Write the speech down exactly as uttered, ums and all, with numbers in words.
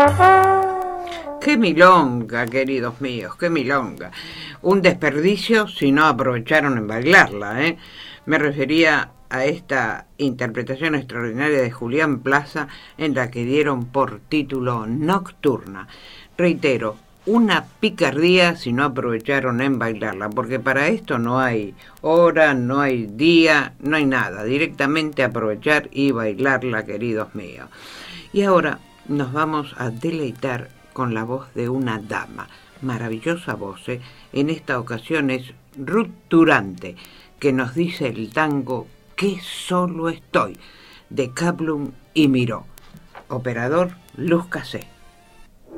¡Qué milonga, queridos míos! ¡Qué milonga! Un desperdicio si no aprovecharon en bailarla, ¿eh? Me refería a esta interpretación extraordinaria de Julián Plaza en la que dieron por título Nocturna. Reitero, una picardía si no aprovecharon en bailarla, porque para esto no hay hora, no hay día, no hay nada. Directamente aprovechar y bailarla, queridos míos. Y ahora nos vamos a deleitar con la voz de una dama, maravillosa voz, ¿eh? En esta ocasión es Ruth Turante, que nos dice el tango "Qué solo estoy", de Kaplun y Miró. Operador Luz Casé.